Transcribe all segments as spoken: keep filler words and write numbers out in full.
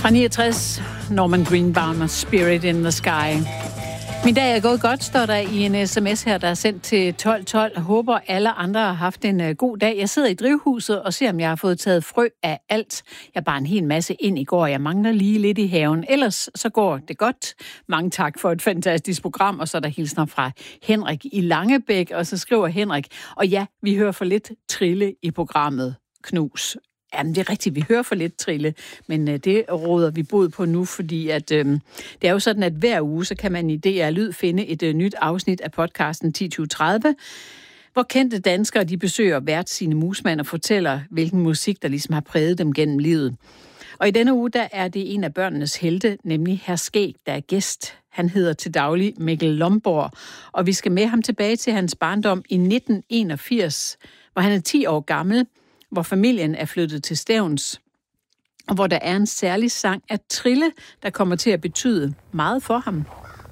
Fra niogtres, Norman Greenbaum og Spirit in the Sky. Min dag er gået godt, står der i en sms her, der er sendt til tolv tolv. Jeg håber, alle andre har haft en uh, god dag. Jeg sidder i drivhuset og ser, om jeg har fået taget frø af alt. Jeg bar en hel masse ind i går. Jeg mangler lige lidt i haven. Ellers så går det godt. Mange tak for et fantastisk program. Og så er der hilsner fra Henrik i Langebæk. Og så skriver Henrik, og ja, vi hører for lidt trille i programmet. Knus. Jamen, det er rigtigt, vi hører for lidt trille, men øh, det råder vi bod på nu, fordi at, øh, det er jo sådan, at hver uge, så kan man i D R Lyd finde et øh, nyt afsnit af podcasten ti tyve tredive, hvor kendte danskere, de besøger hvert sine musmand og fortæller, hvilken musik, der ligesom har præget dem gennem livet. Og i denne uge, der er det en af børnenes helte, nemlig Hr. Skæg, der er gæst. Han hedder til daglig Mikkel Lomborg, og vi skal med ham tilbage til hans barndom i nitten enogfirs, hvor han er ti år gammel, hvor familien er flyttet til Stevns, og hvor der er en særlig sang af trille, der kommer til at betyde meget for ham.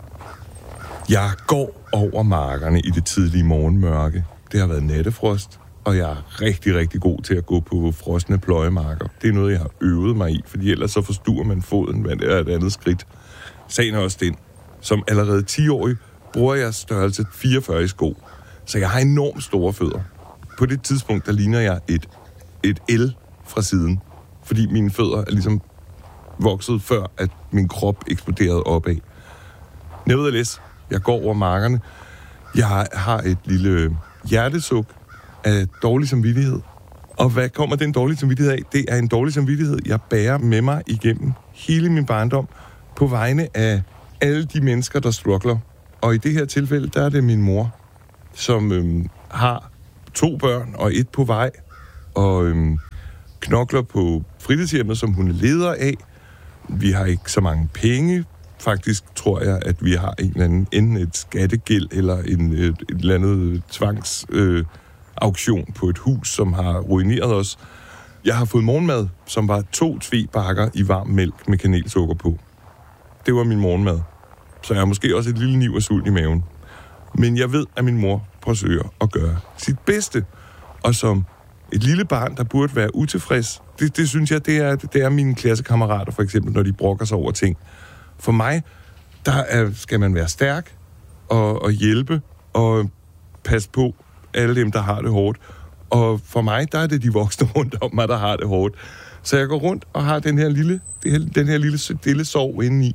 Jeg går over markerne i det tidlige morgenmørke. Det har været nattefrost, og jeg er rigtig, rigtig god til at gå på frosne pløjemarker. Det er noget, jeg har øvet mig i, fordi ellers så forstuer man foden, men det er et andet skridt. Sagen er også den, som allerede ti-årig bruger jeg størrelse fireogfyrre i sko, så jeg har enormt store fødder. På det tidspunkt, der ligner jeg et et L fra siden, fordi mine fødder er ligesom vokset før, at min krop eksploderede opad. Nevertheless, jeg går over markerne. Jeg har et lille hjertesuk af dårlig samvittighed. Og hvad kommer den dårlige samvittighed af? Det er en dårlig samvittighed, jeg bærer med mig igennem hele min barndom på vegne af alle de mennesker, der struggler. Og i det her tilfælde, der er det min mor, som øhm, har to børn og et på vej, og øhm, knokler på fritidshjemmet, som hun er leder af. Vi har ikke så mange penge. Faktisk tror jeg, at vi har en eller anden, enten et skattegæld eller en, et, et eller andet tvangsauktion øh, på et hus, som har ruineret os. Jeg har fået morgenmad, som var to tvebakker i varm mælk med kanelsukker på. Det var min morgenmad. Så jeg har måske også et lille niv af sult i maven. Men jeg ved, at min mor forsøger at gøre sit bedste. Og som et lille barn, der burde være utilfreds, det, det synes jeg, det er, det er mine klassekammerater, for eksempel, når de brokker sig over ting. For mig, der er, skal man være stærk og, og hjælpe og passe på alle dem, der har det hårdt. Og for mig, der er det de voksne rundt om mig, der har det hårdt. Så jeg går rundt og har den her lille, den her lille stille sorg indeni.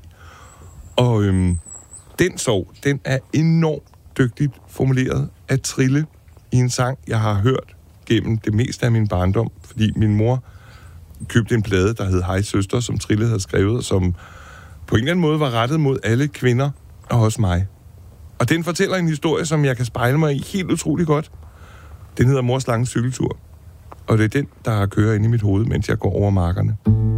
Og øhm, den sorg, den er enormt dygtigt formuleret af Trille i en sang, jeg har hørt gennem det meste af min barndom, fordi min mor købte en plade, der hed Hej Søster, som Trille havde skrevet, som på en eller anden måde var rettet mod alle kvinder, og også mig. Og den fortæller en historie, som jeg kan spejle mig i helt utroligt godt. Den hedder Mors lange cykeltur, og det er den, der kører inde i mit hoved, mens jeg går over markerne.